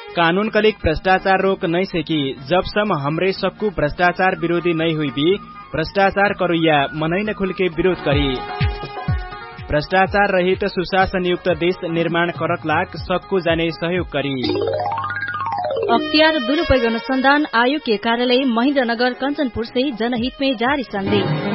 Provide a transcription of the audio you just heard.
कानून कलिक भ्रष्टाचार रोक नहीं सकी जबसम्म हमरे सबको भ्रष्टाचार विरोधी नहीं हुई भी भ्रष्टाचार करुया मनै न खुल के विरोध करी। भ्रष्टाचार रहित सुशासन युक्त देश निर्माण करक लाग सबको जाने सहयोग करी। अख्तियार दुरुपयोग अनुसंधान आयोग के कार्यालय महेन्द्रनगर कंचनपुर से जनहित में जारी संदेश।